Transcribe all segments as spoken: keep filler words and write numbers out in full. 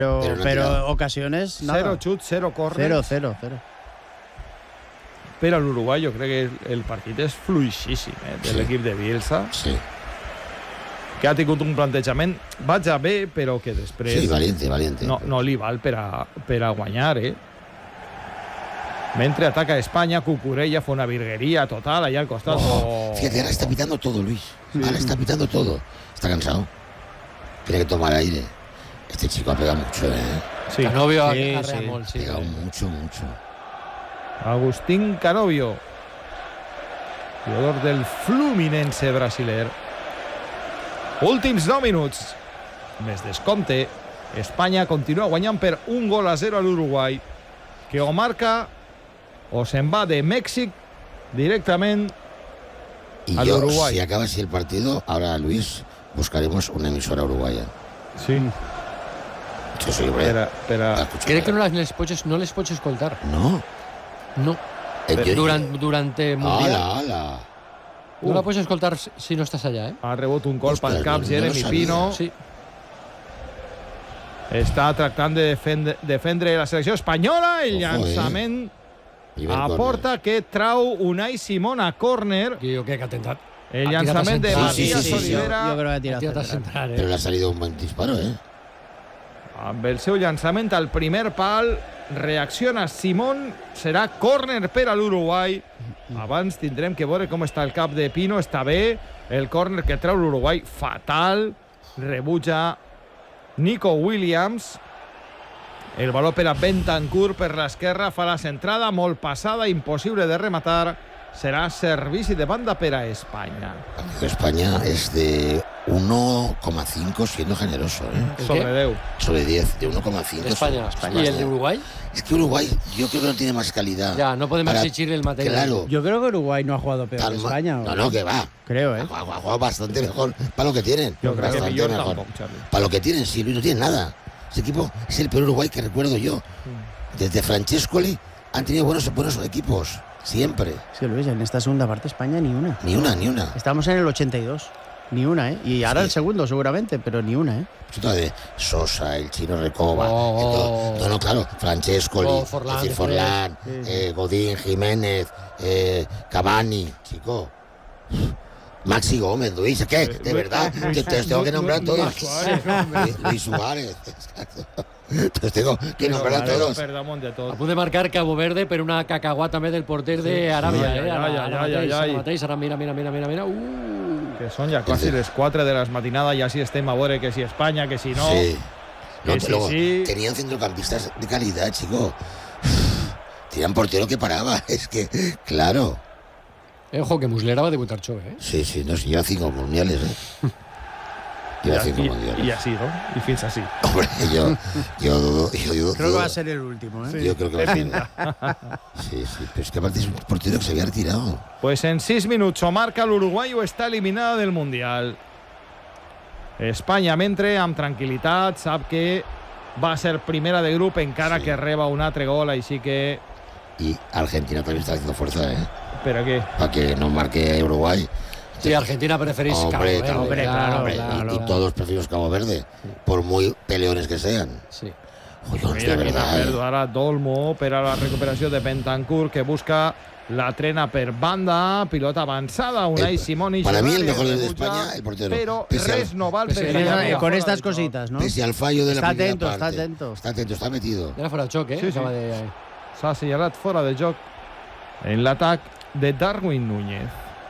Pero, Pero no ha pero tirado. ocasiones, nada. Zero xut, zero corners. Cero, cero, cero. Per a l'Uruguai jo crec que el partit és fluixíssim, eh, de Sí. l'equip de Bielsa, Sí, que ha tingut un plantejament, vaja bé, però que després sí, valiente, valiente. no, no li val per a, per a guanyar, eh? Mentre ataca Espanya, Cucurella fa una virgueria total allà al costat. Oh, fíjate, ahora está pitando todo, Luis. Ahora está pitando todo. Está cansado. Tiene que tomar aire. Este chico ha pegado mucho, ¿eh? Sí. Canovio ha, Sí, ha sí. reat molt, Ha sí. pegado mucho, mucho. Agustín Canovio, jugador del Fluminense brasiler. Últims nou minuts. Més descompte. Espanya continua guanyant per un gol a zero a l'Uruguai, que o marca o se'n va de Mèxic directament Y al yo, Uruguay. si acaba así el partido, ahora, Luis, buscaremos una emisora uruguaya. Sí, Yo soy per a, per a, Crec que no les pots, no les pots escoltar. No. No. Eh, yo- Durant, durant el Mundial. Ala, ala. No la pots escoltar si no estàs allà, eh? ha rebut un colp Ostres, al cap no- no Jeremy lo sabia. Pino. Sí. Està tractant de defendre, defendre la selecció espanyola. El Ojo, eh. llançament Primer a córner. porta que trau Unai Simón a córner. Jo crec que ha tentat. El Ha tirat a llançament de centrar. Sí, sí, Matías sí, sí, Olivera. Yo creo que ha Ha tirado tirat a central. centrar, Pero eh? le ha salido un buen disparo, ¿eh? Amb el seu llançament al primer pal reacciona Simón, serà córner per a l'Uruguai. Abans tindrem que veure com està el cap de Pino. Està bé el córner que treu l'Uruguai, fatal, rebutja Nico Williams. El valor per a Bentancur per l'esquerra, fa la centrada molt passada, impossible de rematar. Serà servici de banda per a Espanya. España es de uno coma cinco siendo generoso, ¿eh? ¿El Sobre qué? deu. Sobre diez, de uno coma cinco. España. ¿Y el de Uruguay? Es que Uruguay yo creo que no tiene más calidad. Ya, no podemos Para- exigirle el material. Claro. Yo creo que Uruguay no ha jugado peor Tan que ma- España. ¿o? No, no, que va. Creo, Ha ¿eh? jugado, ha jugado bastante mejor para lo que tienen. Jo crec que Bastante millor mejor. tampoc, Xavi. Para lo que tienen, sí, Luis, no tienen nada. Ese equipo es el peor Uruguay que recuerdo yo. Desde Francescoli han tenido buenos, buenos equipos. Siempre. Es que Luis, en esta segunda parte España ni una. Ni una, ni una. Estamos en el ochenta y dos. Ni una, ¿eh? Y ahora Sí. el segundo seguramente, pero ni una, ¿eh? Chuta de Sosa, el chino Recoba. Oh. el todo- no, no, claro. Francescoli, Oh, Forlán, es decir, después. Forlán, Sí, sí. eh, Godín, Jiménez, eh, Cavani, chico. Maxi Gómez, Luis, ¿qué? De verdad, te, te los tengo que nombrar a todos. Luis Suárez, Luis- Luis Suárez, exacto. Te los tengo que nombrar a todos. Per damunt de tot. A punt de marcar Cabo Verde per una cacahuà també del porter d'Aràbia, Ai, eh? Ara, ai, ai, ara ai, mateix, ai. ara mateix, ara mira, mira, mira, mira, mira. Uh. Que són ja quasi les quatre de les matinades i així estem a veure que si Espanya, que si no. Sí. No, Que sí, luego, sí. tenían centrocampistas de calidad, chico. Tenían portero que paraba. Es que, claro. Eh, ojo, que Muslera va a debutar Chove, eh? Sí, sí, no, sí, lleva cinco mundiales, ¿eh? I, Lleva cinco i, mundiales. i així, no? I fins així. Hombre, yo, yo dudo, yo dudo. Creo que va a ser el último, ¿eh? Yo creo que va a ser. Sí, sí, pero es que aparte es un portero que se había retirado. Pues en sis minuts o marca l'Uruguai o està eliminada del Mundial. Espanya, mentre, amb tranquil·litat, sap que va ser primera de grup encara Sí. que reba un altre gol, així que... Y Argentina también está haciendo fuerza, ¿eh? Per a què? Para que no marque Uruguay. Sí, Argentina preferís Cabo Hombre, Verde. hombre, ya, claro, Hombre, claro, y, y claro. todos preferimos Cabo Verde, por muy peleones que sean. Sí. Oye, de Mira, verdad, quina ¿eh? pèrdua ara d'Olmo per a la recuperació de Bentancur, que busca la trena per banda, pilota avançada, Unai El- Simón i para mí el Gerrard, mejor de rebutja, España, el portero. Però Pese al- res no val pese per al- callar Mira, la Con fora estas de joc. cositas, ¿no? Pese al fallo de la Está primera atento, está parte. atento. Está atento, está metido. Era fora de xoc, eh? Sí, sí. Acaba de... S'ha assenyalat fora de joc en l'atac de Darwin Núñez.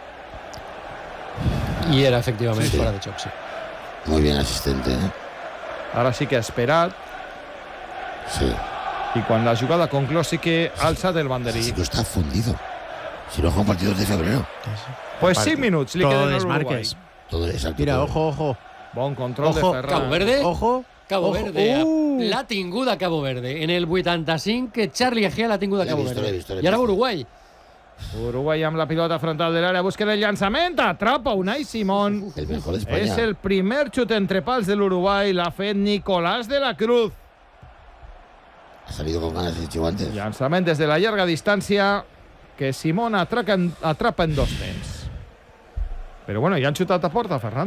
I era efectivament Sí. fora de xoc, sí. Muy bien asistente, ¿eh? Ara sí que ha esperat Sí. i quan la jugada conclòs sí que ha alçat el El banderí. chico está fundido. Si no juega partidos de febrero. Pues cinc minuts li Todo queden a desmarques. l'Uruguai. Todo exacto. Mira, todo. ojo, ojo. Bon control Ojo, de Ferran. Cabo Verde. Ojo. Cabo Ojo. Verde. Uh. L'ha tinguda Cabo Verde. En el vuitanta-cinc que Charlie Egea l'ha tinguda L'he Cabo vist, l'he Verde. vist, l'he I ara vist. Uruguai. Uruguai amb la pilota frontal de l'àrea, busquen el llançament, atrapa Unai Simón. El mejor de España. És el primer xut entre pals de l'Uruguai, l'ha fet Nicolás de la Cruz. Ha salido con ganas, he dicho antes. Llançament des de la llarga distància que Simón atraca en, atrapa en dos temps. Però bueno, ja han xutat a porta, Fernando.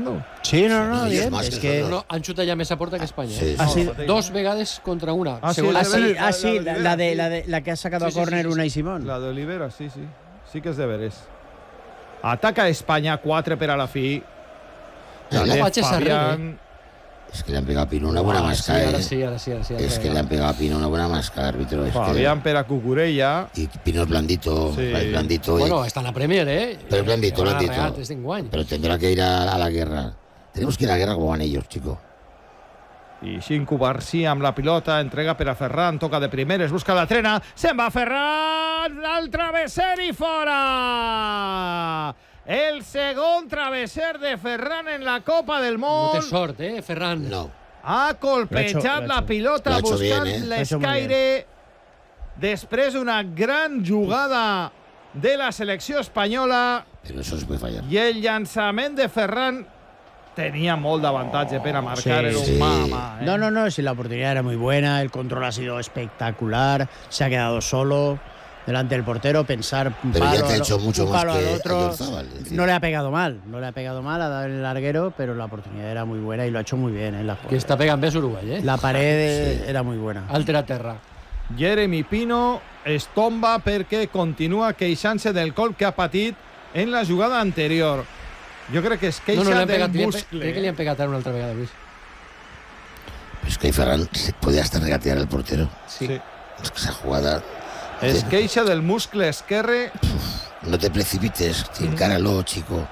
Sí, no, no, Sí, bien. más Es que que nosotros. No, han xutat ja més a porta que Espanya. Sí, eh? sí. ha sido- Dos vegades contra una. Ah, sí, Segona- es Ah, sí, la- ah, sí, la- la, la la de, de la, de, la que ha sacado Sí, a sí, córner sí, sí. Unai Simón. La de Olivera, sí, sí. Sí que és de veres. Ataca Espanya, quatre per a la fi. No, De no vaig a saber, Fabián. Es que le han pegado a Pino una buena Ah, masca, sí, ara ¿eh? sí, ara sí, ara sí. Es que le han pegado a Pino una buena masca, árbitro. Es Fabián per a Cucurella. que... Y Pino es blandito, Sí. es blandito. y- Bueno, està en la Premier, eh? Pero es blandito, Van a blandito. regar des d'enguany. Pero tendrá que ir a, a la guerra. Tenemos que ir a la guerra como van ellos, chico. I Xinku Garcia amb la pilota, entrega per a Ferran, toca de primeres, busca la trena, se'n va Ferran, al travesser i fora! El segon travesser de Ferran en la Copa del No té Món. sort, eh, Ferran? No. Ha Lo ha colpejat hecho- lo ha la hecho. pilota Lo ha hecho buscant bien, ¿eh? Lo ha hecho muy l'escaire. Després d'una gran jugada de la selecció espanyola Pero eso se puede fallar. i el llançament de Ferran tenia molt d'avantatge per a marcar, Sí, era un sí. mama. Eh? No, no, no, si la oportunidad era muy buena, el control ha sido espectacular, se ha quedado solo delante del portero, pensar un Pero ya palo, te ha al- hecho mucho un más palo que al a otro. Oyarzábal, es decir. No le ha pegado mal, no le ha pegado mal, ha dado en el larguero, pero la oportunidad era muy buena y lo ha hecho muy bien. ¿eh? La, Que està pegant bé és Uruguai, eh? la pared eh, era muy buena. Altra terra. Jeremy Pino es tomba perquè continua queixant-se del colp que ha patit en la jugada anterior. Jo crec que es queixa No, no, li han del pegat, li han, pe- muscle. crec que li han pegat ara una altra vegada, Luis. Pero es que ahí Ferran se puede hasta regatear al portero. Sí. Sí. Es que esa jugada. Es queixa del muscle esquerre. No te precipites, encáralo, chico.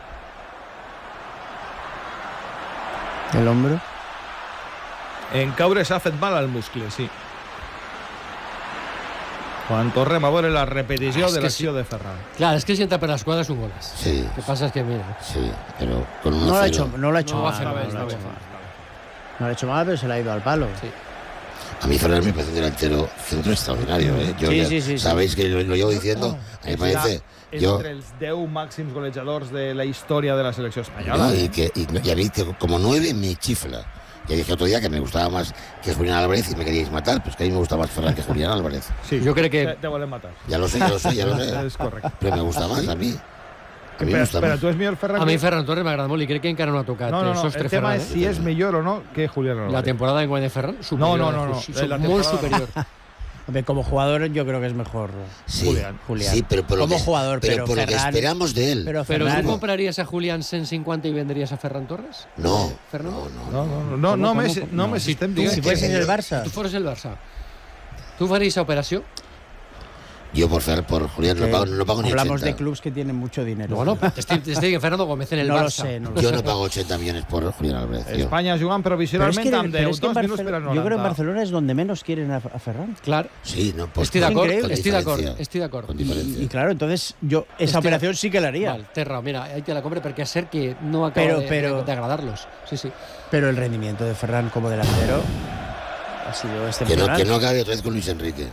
El hombro. En caure s'ha fet mal al muscle, sí. Quan tornem a veure la repetició Ah, és de que l'acció de Ferran. Clar, és que si entra per l'esquadra és un golaç. Sí, El que passa és que, mira, sí, pero con un No lo ha hecho, no lo ha hecho No va a mal. hacer No, mal, lo ha está hecho bien. mal. No lo ha hecho mal, pero se le ha ido al palo. sí. A mí Ferran me parece un delantero centro extraordinario, ¿eh? Yo Sí, ya- sí, sí, sí. Sabéis que lo, lo llevo diciendo. A mí me parece. Yo, Entre els deu màxims golejadors de la història de la selecció espanyola. no, y, que, y, y a mí que como nueve me chifla. Ya dije otro día que me gustaba más que Julián Álvarez y me queríais matar, pues que a mí me gusta más Ferran que Julián Álvarez. Sí, Jo crec que- Te, te volem matar. Ya lo sé, ya lo sé, ya lo sé. És correcte. Pero me gusta más a mí. A mí me Però, gusta però más. tu és millor Ferran A mi que... Ferran Torres m'agrada molt i crec que encara no ha tocat No, no, el no, sostre el tema Ferran. és eh? si és millor o no que Julián Álvarez. La temporada d'enguany de Ferran, superior. No, no, no, no. Su- La molt temporada- superior. Hombre, como jugador yo creo que es mejor Sí, Julián. Julián. sí, pero por lo Como que, jugador, pero por lo que Ferran- esperamos de él. Pero Pero Ferran, ¿tú comprarías a Julián ciento cincuenta y venderías a Ferran Torres? No, Fernando? no, no. No, no, no, no, ¿Cómo, no, cómo, me, cómo? no No, me si estem tu- dient. si que fueses el yo- Barça, Tu fores el Barça. Tu faries esa operació? Yo por Fer, por Julián no que pago, no pago ni hablamos ochenta. de clubs que tienen mucho dinero. No, no, te estoy, te estoy diciendo Fernando Gómez en el No Barça. lo sé, no lo Yo sé. no pago ochenta millones por Julián Álvarez. yo. Espanya jugant Pero es provisionalment que, amb pero deu, es que en dos minuts per al Barcelona, yo creo que en noranta. Barcelona es donde menos quieren a, a Ferran. Clar, Sí, no, pues estic con- d'acord, con estic d'acord, diferencia. estic d'acord. Con Y, diferencia. y claro, entonces yo esa Estoy- operación sí que la haría. Val, té raó, mira, ahí te la compre perquè és cert que no acaba Pero- de, pero- de agradarlos. Sí, sí. Pero el rendimiento de Ferran como delantero ha sido Que no, excepcional. que no acabe otra vez con Luis Enrique.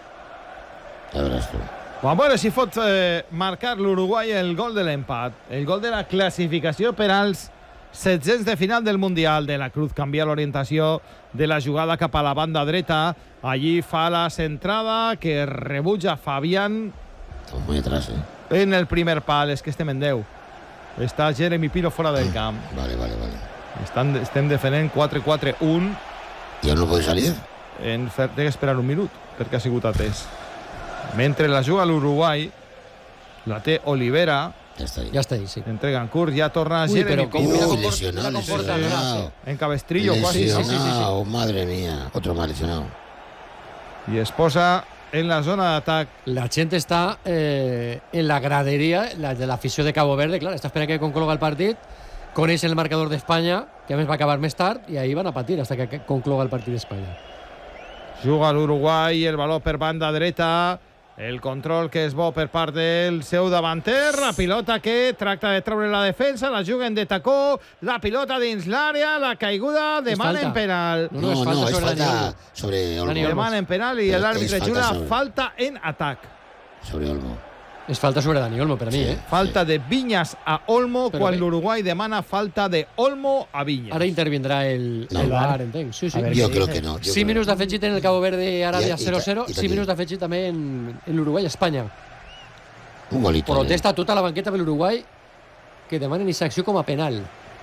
Ya verás tú. A veure si pot eh, marcar l'Uruguai el gol de l'empat, el gol de la classificació per als setzents de final del Mundial. De la Cruz canvia l'orientació de la jugada cap a la banda dreta. Allí fa la centrada que rebutja Fabián Estamos muy atrás, ¿eh? en el primer pal. És que estem en deu. Està Jeremy Pino fora del camp. Vale, vale, vale. Estan, estem defendent quatre quatre un. ¿Y aún no puede salir? En Fer té que esperar un minut perquè ha sigut atès. Mentre la juga l'Uruguai, la té Olivera, Ya está ahí. Ja està ahí, sí. entrega en curs, ja torna Uy, Jeremy pero Pino. Mira Uy, com porta- lesionado, mira com porta lesionado. en cabestrillo quasi. Lesionado, sí, sí, sí. madre mía. Otro más lesionado. I es posa en la zona d'atac. La gent està eh, en la graderia la, de l'afició de Cabo Verde, clar, està esperant que concloga el partit, coneix el marcador d'Espanya, que a més va acabar més tard, i ahí van a patir hasta que concloga el partit d'Espanya. Juga l'Uruguai, el valor per banda dreta, el control que és bo per part del seu davanter, la pilota que tracta de treure la defensa, la juguen de tacó, la pilota dins l'àrea, la caiguda, És demanen falta. penal. No, No, no, es no, falta es sobre Dani falta Olmo. sobre Olmo. Dani Olmo. Demanen penal i Pero l'àrbitre és falta juga sobre- falta en atac. Sobre Olmo. És falta sobre Dani Olmo, per a mi, Sí. eh? Falta de Viñas a Olmo Però quan bé. l'Uruguai demana falta de Olmo a Viñas. Ara intervindrà el, No. el V A R, entenc. Sí, sí. A ver, Yo ¿qué creo dice? que no. yo cinc creo minuts que no. d'afegit en el Cabo Verde, Aràbia I- i- zero zero, i cinc també- minuts d'afegit també en, en l'Uruguai, Espanya. Un golito. Protesta tota la banqueta de l'Uruguai que demanen aquesta acció com a penal.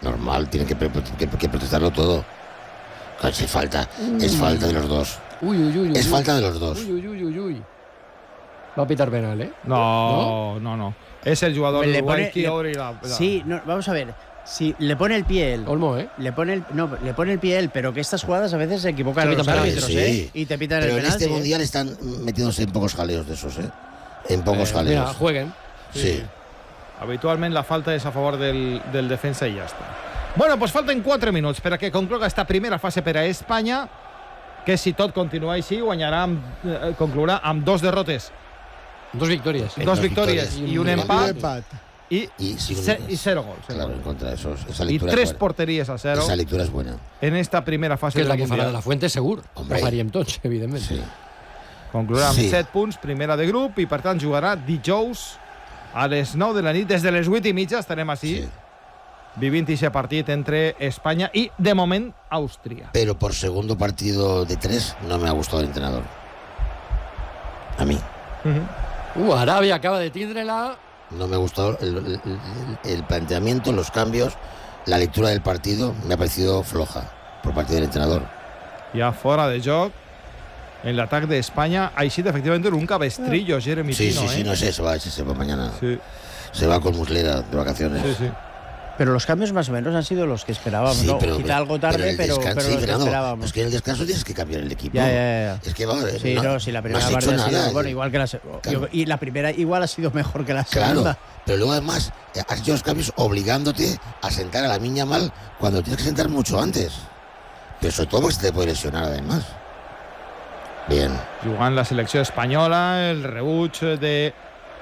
Normal, tienen que, que, que protestarlo todo. Es falta, es falta de los dos. Uy, uy, uy. Es uy. falta de los dos. Uy, uy, uy, uy, uy. Va a pitar penal, ¿eh? No, no, no. Es el jugador Le de Uruguay pone- que le- abre la, la- Sí, no, vamos a ver. Si le pone el pie él, Olmo, ¿eh? le pone el, no, le pone el pie él, pero que estas jugadas a veces se equivocan Se los pitan árbitros, penales, ¿eh? sí. Y te pitan Pero el en penal. este sí. mundial están metiéndose en pocos jaleos de esos, ¿eh? En pocos Eh, jaleos. Mira, jueguen. Sí. Habitualment la falta és a favor del, del defensa i ja està. Bueno, doncs falten quatre minuts per a que concloga esta primera fase per a Espanya, que si tot continua així guanyarà amb, eh, conclourà amb dos derrotes, Dos victorias. dos Dos victòries victòries i un i un empat Empat. i, Y sin ce- goles. i zero gols. Claro, en contra de esos. Esa I lectura, tres es buena. porteries a zero Esa lectura es buena. en esta primera fase Que és la del que farà de Mundial. la Fuente, segur. Hombre. Ho faríem tots, evidentment. Sí. Conclourà amb Sí. set punts, primera de grup, i per tant jugarà dijous a les nou de la nit. Des de les vuit i mitja estarem així, Sí. vivint aquest partit entre Espanya i, de moment, Àustria. Pero por segundo partido de tres no me ha gustado el entrenador. A mí. Uh, Arabia acaba de tindre-la. No me ha gustado el, el- el- el planteamiento, los cambios, la lectura del partido. Me ha parecido floja por parte del entrenador. Ja fora de joc en l'atac d'Espanya. Ha eixit efectivament un cabestrillo, Jeremy Sí, Pino, sí, sí, eh? no sé, se va, se va mañana. Sí, Se va con Muslera de vacaciones. sí, sí. Pero los cambios más o menos han sido los que esperábamos. Sí, ¿no? pero, Quizá algo tarde, el pero, descanso- pero sí, los que Fernando, esperábamos. es que en el descanso tienes que cambiar el equipo. Ya, ya, ya. Es que va, Sí, no, sí, la primera has parte hecho ha sido, nada. bueno, igual que la se- Claro. y la primera igual ha sido mejor que la Claro, segunda. pero luego además eh, has hecho los cambios obligándote a sentar a la niña mal cuando tienes que sentar mucho antes. Pero sobre todo porque se te puede lesionar además. Bien. Jugant la selecció espanyola, el rebuig de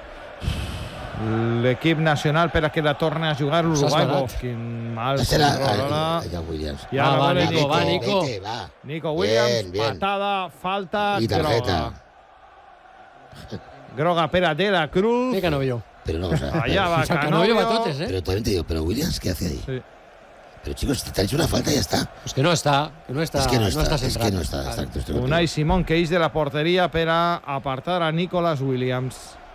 l'equip nacional per a que la torni a jugar l'Uruguai. S'ha Oh, quin mal Será control ara. allá Williams. I ara Ah, va, vale Nico, Nico. va, Nico. Vete, va. Nico Williams, Bien, bien. patada, falta, Y tarjeta. groga. Groga per a De la Cruz. Mira Canovio. Pero no, o sea, Allá va Canovio Canovio. batotes, ¿eh? pero también te digo, pero Williams, ¿qué hace ahí? Sí. Pero chicos, te han hecho una falta y ya está. Pues que no está, que no está, es que no está, es centrat. que no está. Exacto, estoy contigo. Unai Simón que eix de la porteria per a apartar a Nicolas Williams.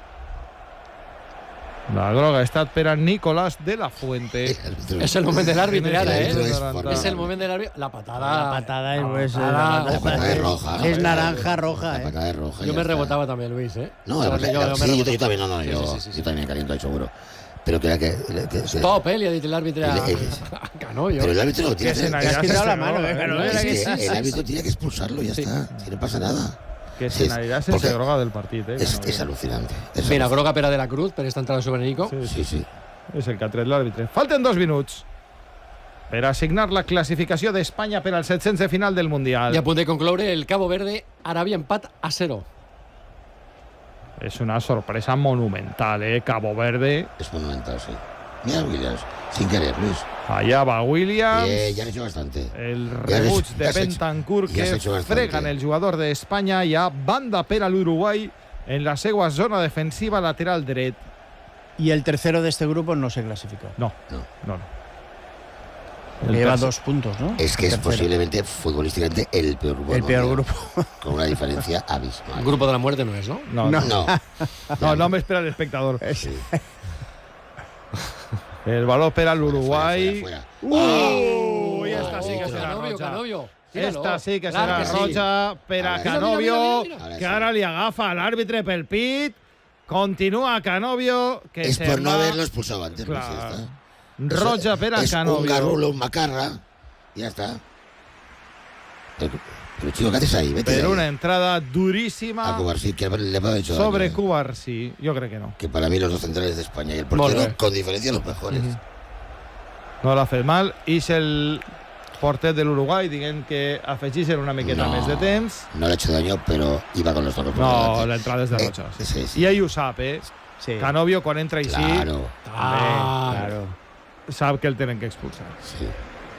La groga ha estat per a Nicolás de la Fuente. El árbitro- És el moment de l'àrbitre El ara, árbitro eh? es És formidable. És el moment de l'àrbitre. La patada. La patada es, la pues, patada. la La patada es roja. Es naranja roja, La eh. patada es roja. Yo ya me está. rebotaba también, Luis, ¿eh? No, Yo- la- yo- la- yo me sí, yo, rebotaba. yo también, no, no, Sí, yo, sí, sí, sí, yo sí. también me caliento ahí seguro. Pero que era que. que- que- Stop, eh, li ha dit l'àrbitre a, El- el- a Canovio. Pero el árbitro lo tiene Que que se Te has Ya quitado se la cerró, mano, eh, eh. no Canovio, Es que que sí, el sí, árbitro sí. tiene que expulsarlo, ya está. Si no pasa nada. Que Sí, se n'anirà sense porque groga del partit, eh? Es, Canovio. es alucinante. Es Mira, alucinante. groga per a De la Cruz, per esta entrada sobre Nico. Sí, Sí, sí. És el que ha tret l'àrbitre. Falten dos minuts per assignar la classificació d'Espanya per al set-cents de final del Mundial. I a punt de concloure el Cabo Verde, Arabia empat a zero. És una sorpresa monumental, eh? Cabo Verde. Es monumental, sí. Mira Williams, sin querer, Luis. Allà va Williams. Bien, ya han hecho bastante. El Ya has- rebuig ya de has hecho- Bentancur ya has que hecho bastante. frega en el jugador d'Espanya. Hi ha banda per a l'Uruguai en la seva zona defensiva lateral dret. Y el tercero de este grupo no se clasificó. No, No. no, no. Porque lleva tercer- dos puntos, ¿no? Es que El es tercero. posiblemente futbolísticamente el peor grupo. El del peor mundial, grupo. Con una diferencia abismal. El grupo de la muerte no és, no? No, no, No. No. no, no m'espera l'espectador. Sí. El valor per a Fuera, l'Uruguai. fuera, fuera. Uy, esta sí que Oh, serà Canovio, roja. Canovio. Tíralo. Esta sí que Clar serà que sí. roja per a Ara sí. Canovio, Mira, mira, mira. que ara li agafa l'àrbitre pel pit. Continua Canovio, que Es se por no va. haberlo expulsado antes. Luis, ya Claro. está. Roja per a Es un Canovio. garrulo, un macarra. Y ya está. Pero, pero chico, ¿qué haces ahí? Vete de Per ahí. una entrada A duríssima Cubarsí, que le va a hecho daño, sobre eh. Cubarsí. Jo crec que no. Que para mí los dos centrales de España y el Molt portero, bé. con diferencia, los mejores. No l'ha fet mal. I és el porter de l'Uruguai, diguem que afegeixen una miqueta No. més de temps. No le ha hecho daño, pero iba con los toros por No, delante. l'entrada és de Eh, roja. Sí. sí, sí. I ell ho sap, eh? Sí. Canovio, quan entra així, Claro, Ah, Claro. sap que el tenen que expulsar. sí.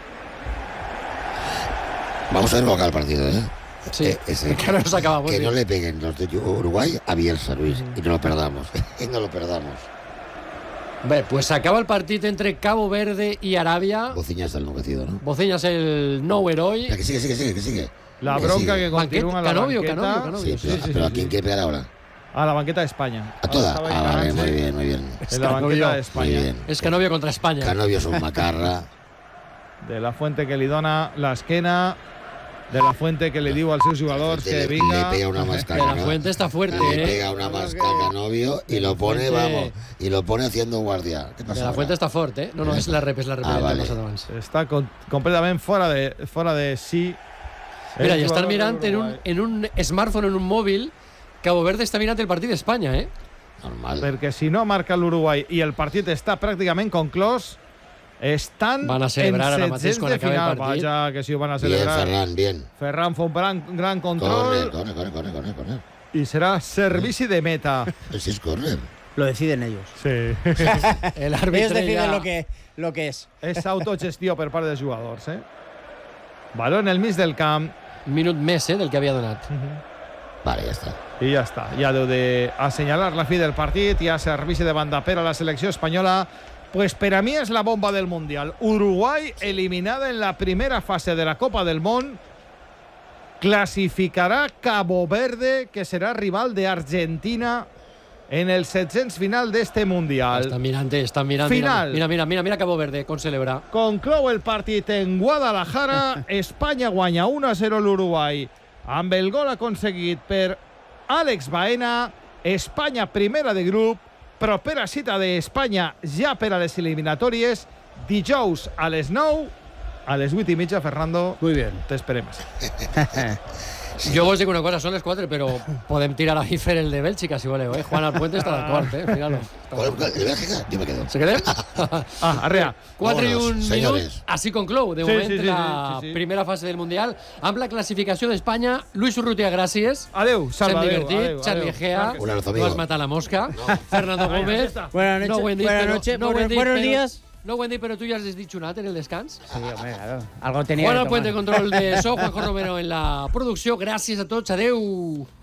Vamos a ver cómo acaba el partido, ¿eh? sí. Eh, ese- Que no nos acabamos. Que sí. no le peguen los de Uruguay a Bielsa, Luis, y no lo perdamos. Y no lo perdamos. Bé, pues s'acaba el partit entre Cabo Verde i Aràbia. Bociña está enloquecido, ¿no? Bociñas el nou heroi. La que sigue, sigue, sigue, que sigue. La Que bronca sigue. que continua en la Canovio, banqueta. Canovio, Canovio. Sí, pero, pero ¿a quién quiere pegar ahora? A la banqueta d'Espanya. A toda. Estava Ah, vale, encarant-se muy bien, muy bien. En la Canovio. banqueta Muy d'Espanya. bien. És Canovio contra Espanya. Canovio es un macarra. De la Fuente que li dona l'esquena, de la Fuente que li diu als seus jugadors Le- que le vinga. pega una mascada, De la ¿no? Fuente está fuerte, Le ¿eh? pega una mascada a Novio y lo pone, Fuente- vamos, y lo pone haciendo guardia. ¿Qué De pasa la ahora? Fuente està fort, eh? No, no, és la rep, és la rep. Ah, Ah, vale. Està con, completament fora de, fora de sí. Mira, El i estan jugador mirant en un, d'Uruguai. en un smartphone, en un mòbil, Cabo Verde està mirant el partit d'Espanya, eh? Normal. Perquè si no marca l'Uruguai i el partit està pràcticament conclòs, estan Van a celebrar en ara mateix setzents quan de acabi el final. partit. Vaja, que sí ho van a Bien, celebrar. Ferran, bien. Ferran fa un gran, gran Corner, control corner, corner, corner, corner. i serà servici de meta. Ese es corner. Lo deciden ellos. Sí. El Ellos àrbitre deciden ja... lo que, lo que es. És autogestió per part dels jugadors, eh? Baló en el mig del camp Un minut més, eh, del que havia donat. Vale, ya está. i ja està. Ja deu d'assenyalar la fi del partit, hi ha servici de banda per a la selecció espanyola. Pues per a mi és la bomba del Mundial. Uruguai, eliminada en la primera fase de la Copa del Món, classificarà Cabo Verde, que serà rival de Argentina en el setzents final d'este Mundial. Estan mirant, eh, estan mirant. Final. Mira, mira, mira, mira Cabo Verde, com celebra. Conclou el partit en Guadalajara. Espanya guanya un a zero l'Uruguai amb el gol aconseguit per Àlex Baena. Espanya primera de grup. Propera cita d'Espanya ja per a les eliminatòries. Dijous a les nou. A les vuit i mitja, Fernando, Muy bien. t'esperem. Jo vos dic una cosa, són les quatre, però podem tirar ahí fer el de Bèlgica, si voleu, eh? Juan Alpuente està d'acord, eh? Míralo. ¿Cuál- cuál- ¿De Bélgica? Yo me quedo. ¿Se quedem? Ah, arrea. quatre i Vámonos, un señores. minut. Així conclou, de Sí, moment, sí, sí, la sí, sí. primera fase del Mundial. Amb la classificació d'Espanya, Luis Urrutia, gràcies. Adeu, Salva, S'hem adeu, divertit. adeu, Xavi adeu. Egea, Un abrazo, no amigo. has matat la mosca. Fernando Gómez. Buenas noches, No ho hem dit, buenas però- noches, no ho hem buenos, dit, buenos però- días. No ho hem dit, però tu ja has dit xunat en el descans. Sí, hombre, claro. Algo tenía Juan que Alpuente, tomar. control de so, Juanjo Romero en la producció. Gràcies a tots, adeu.